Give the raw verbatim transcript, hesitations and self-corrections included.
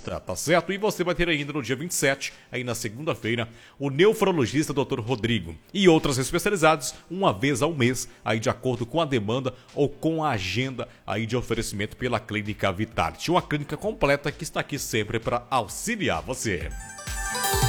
especialista, tá certo? E você vai ter ainda no dia vinte e sete, aí na segunda-feira, o nefrologista doutor Rodrigo. E outras especializadas, uma vez ao mês, aí de acordo com a demanda ou com a agenda aí de oferecimento pela Clínica Vitality. Uma clínica completa que está aqui sempre para auxiliar você.